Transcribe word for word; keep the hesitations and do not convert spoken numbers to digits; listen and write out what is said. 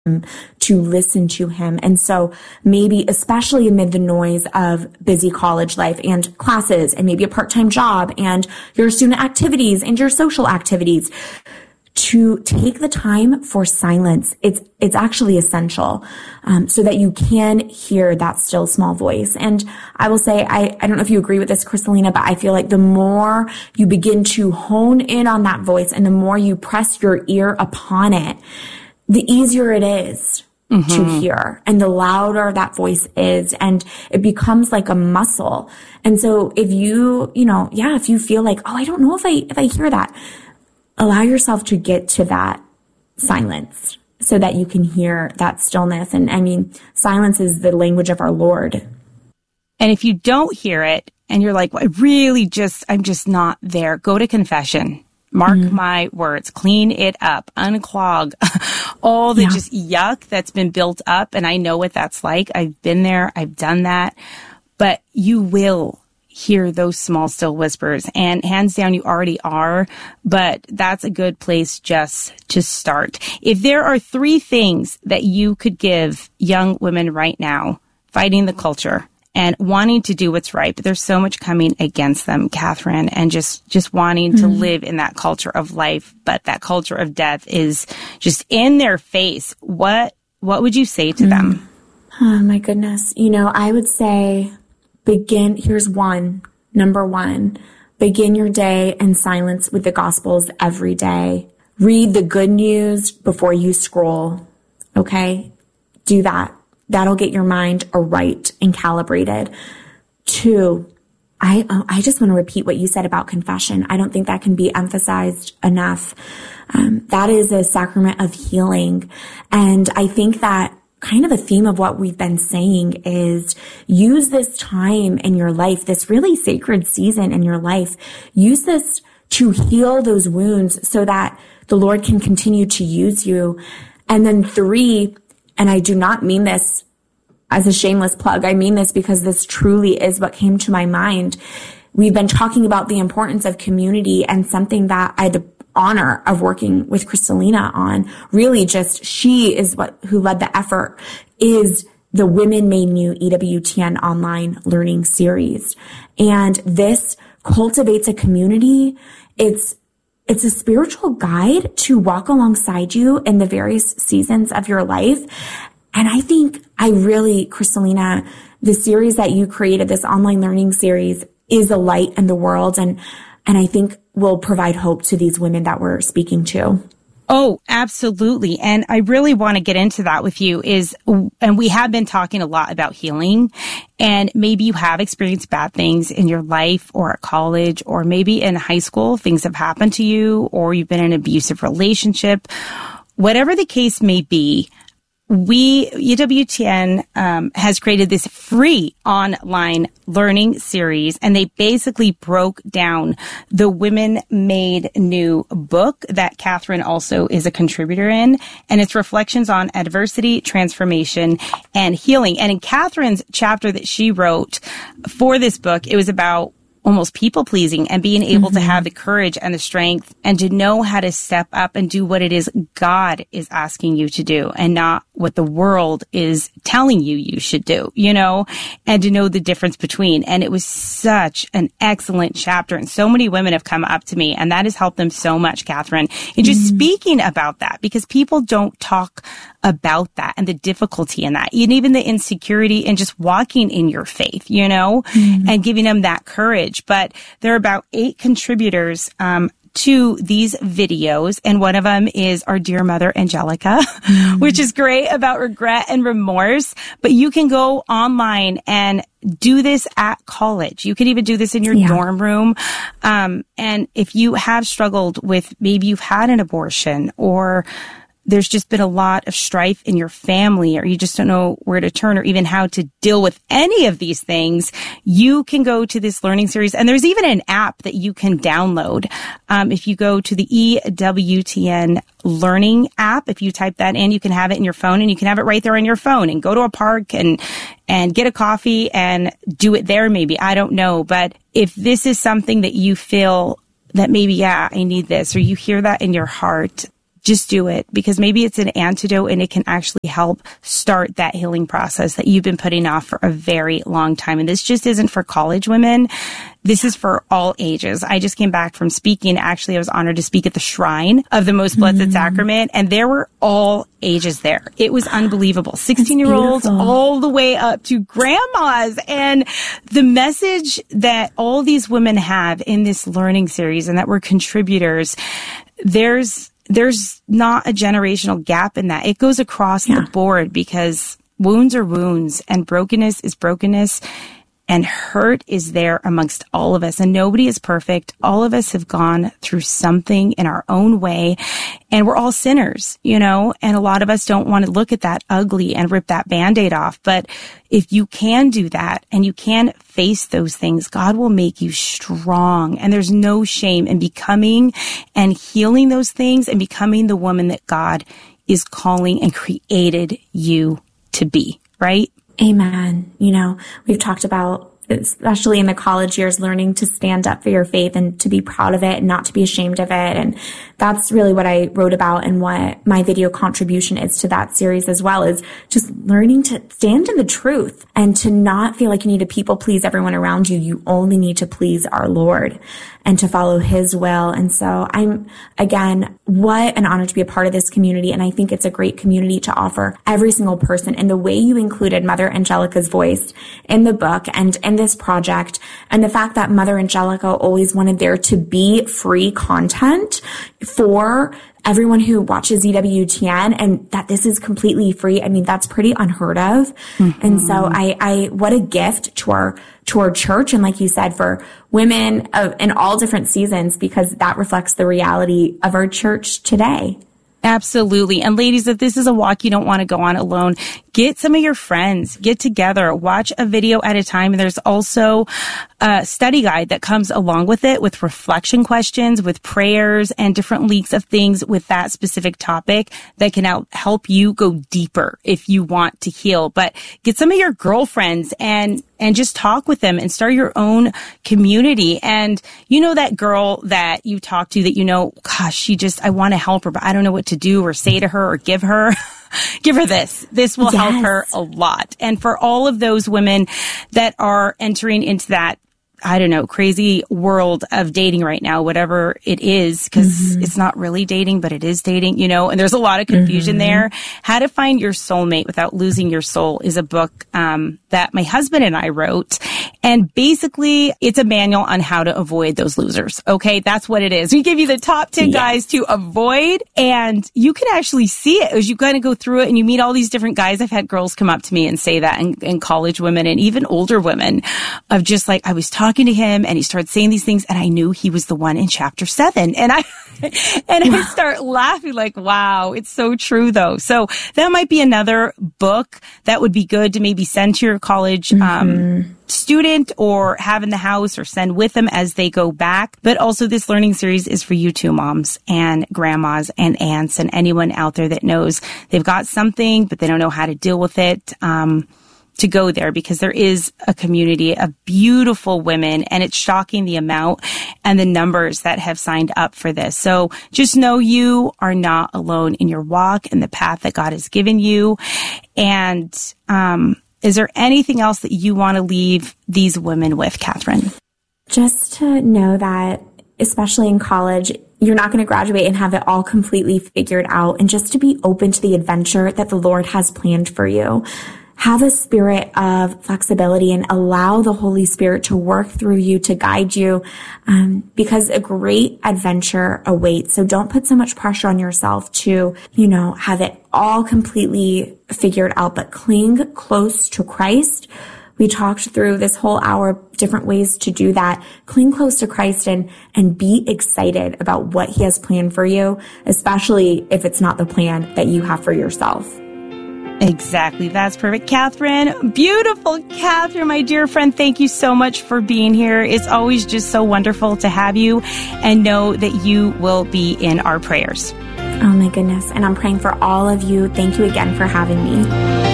to listen to him. And so maybe, especially amid the noise of busy college life and classes and maybe a part-time job and your student activities and your social activities, to take the time for silence. It's, it's actually essential, um, so that you can hear that still small voice. And I will say, I, I don't know if you agree with this, Kristalina, but I feel like the more you begin to hone in on that voice and the more you press your ear upon it, the easier it is mm-hmm. to hear and the louder that voice is, and it becomes like a muscle. And so if you, you know, yeah, if you feel like, oh, I don't know if I, if I hear that, allow yourself to get to that silence so that you can hear that stillness. And I mean, silence is the language of our Lord. And if you don't hear it and you're like, well, I really just, I'm just not there, go to confession. Mark mm-hmm. my words, clean it up, unclog all the yeah. just yuck that's been built up. And I know what that's like. I've been there. I've done that. But you will hear those small, still whispers. And hands down, you already are. But that's a good place just to start. If there are three things that you could give young women right now fighting the culture and wanting to do what's right, but there's so much coming against them, Catherine, and just, just wanting mm-hmm. to live in that culture of life, but that culture of death is just in their face. What, what would you say to mm-hmm. them? Oh my goodness. You know, I would say begin, here's one, number one, begin your day in silence with the Gospels every day. Read the good news before you scroll. Okay? Do that. That'll get your mind aright and calibrated. Two, I I just want to repeat what you said about confession. I don't think that can be emphasized enough. Um, that is a sacrament of healing. And I think that kind of a theme of what we've been saying is use this time in your life, this really sacred season in your life. Use this to heal those wounds so that the Lord can continue to use you. And then three, and I do not mean this as a shameless plug. I mean this because this truly is what came to my mind. We've been talking about the importance of community, and something that I had the honor of working with Kristalina on, really just she is what who led the effort, is the Women Made New E W T N online learning series. And this cultivates a community. It's It's a spiritual guide to walk alongside you in the various seasons of your life. And I think I really, Kristalina, the series that you created, this online learning series, is a light in the world. And, and I think will provide hope to these women that we're speaking to. Oh, absolutely. And I really want to get into that with you is, and we have been talking a lot about healing, and maybe you have experienced bad things in your life or at college, or maybe in high school, things have happened to you, or you've been in an abusive relationship. Whatever the case may be, we, E W T N, um, has created this free online learning series, and they basically broke down the Women Made New book that Catherine also is a contributor in, and it's reflections on adversity, transformation, and healing. And in Catherine's chapter that she wrote for this book, it was about almost people pleasing and being able mm-hmm. to have the courage and the strength and to know how to step up and do what it is God is asking you to do and not what the world is telling you you should do, you know, and to know the difference between. And it was such an excellent chapter. And so many women have come up to me, and that has helped them so much, Catherine, in just mm-hmm. speaking about that, because people don't talk about that and the difficulty in that, and even the insecurity and just walking in your faith, you know, mm-hmm. and giving them that courage. But there are about eight contributors um, to these videos, and one of them is our dear mother, Angelica, mm-hmm. which is great about regret and remorse. But you can go online and do this at college. You can even do this in your yeah. dorm room. Um, and if you have struggled with, maybe you've had an abortion, or there's just been a lot of strife in your family, or you just don't know where to turn or even how to deal with any of these things, you can go to this learning series. And there's even an app that you can download. Um, if you go to the E W T N learning app, if you type that in, you can have it in your phone, and you can have it right there on your phone and go to a park and, and get a coffee and do it there maybe. I don't know. But if this is something that you feel that maybe, yeah, I need this, or you hear that in your heart, just do it, because maybe it's an antidote and it can actually help start that healing process that you've been putting off for a very long time. And this just isn't for college women. This is for all ages. I just came back from speaking. Actually, I was honored to speak at the Shrine of the Most Blessed mm. Sacrament, and there were all ages there. It was unbelievable. sixteen-year-olds all the way up to grandmas. And the message that all these women have in this learning series and that we're contributors, there's there's not a generational gap in that. It goes across yeah. the board, because wounds are wounds and brokenness is brokenness. And hurt is there amongst all of us, and nobody is perfect. All of us have gone through something in our own way, and we're all sinners, you know, and a lot of us don't want to look at that ugly and rip that Band-Aid off. But if you can do that and you can face those things, God will make you strong. And there's no shame in becoming and healing those things and becoming the woman that God is calling and created you to be, right? Amen. You know, we've talked about, especially in the college years, learning to stand up for your faith and to be proud of it and not to be ashamed of it. And that's really what I wrote about, and what my video contribution is to that series as well, is just learning to stand in the truth and to not feel like you need to people please everyone around you. You only need to please our Lord and to follow his will. And so I'm, again, what an honor to be a part of this community. And I think it's a great community to offer every single person. And the way you included Mother Angelica's voice in the book and in this project, and the fact that Mother Angelica always wanted there to be free content for everyone who watches E W T N, and that this is completely free. I mean, that's pretty unheard of. Mm-hmm. And so I, I, what a gift to our, to our church. And like you said, for women of, in all different seasons, because that reflects the reality of our church today. Absolutely. And ladies, if this is a walk you don't want to go on alone, get some of your friends, get together, watch a video at a time. And there's also a study guide that comes along with it, with reflection questions, with prayers, and different leaks of things with that specific topic that can help you go deeper if you want to heal. But get some of your girlfriends and and just talk with them and start your own community. And you know that girl that you talk to that you know, gosh, she just, I want to help her, but I don't know what to do or say to her or give her. Give her this. This will yes. help her a lot. And for all of those women that are entering into that, I don't know, crazy world of dating right now, whatever it is, because mm-hmm. it's not really dating, but it is dating, you know, and there's a lot of confusion mm-hmm. there. How to Find Your Soulmate Without Losing Your Soul is a book um, that my husband and I wrote. And basically, it's a manual on how to avoid those losers. Okay, that's what it is. We give you the top ten yes. guys to avoid, and you can actually see it as you kind of go through it and you meet all these different guys. I've had girls come up to me and say that, and, and college women and even older women, of just like, I was talking to him and he started saying these things and I knew he was the one in chapter seven. And I, and I start laughing like, wow, it's so true though. So that might be another book that would be good to maybe send to your college, mm-hmm. um, student or have in the house or send with them as they go back. But also this learning series is for you too, moms and grandmas and aunts and anyone out there that knows they've got something, but they don't know how to deal with it. Um, to go there, because there is a community of beautiful women, and it's shocking the amount and the numbers that have signed up for this. So just know you are not alone in your walk and the path that God has given you. And um, is there anything else that you want to leave these women with, Catherine? Just to know that, especially in college, you're not going to graduate and have it all completely figured out, and just to be open to the adventure that the Lord has planned for you. Have a spirit of flexibility and allow the Holy Spirit to work through you, to guide you, um, because a great adventure awaits. So don't put so much pressure on yourself to, you know, have it all completely figured out, but cling close to Christ. We talked through this whole hour, different ways to do that. Cling close to Christ and, and be excited about what he has planned for you, especially if it's not the plan that you have for yourself. Exactly. That's perfect. Catherine, beautiful Catherine, my dear friend, thank you so much for being here. It's always just so wonderful to have you, and know that you will be in our prayers. Oh my goodness. And I'm praying for all of you. Thank you again for having me.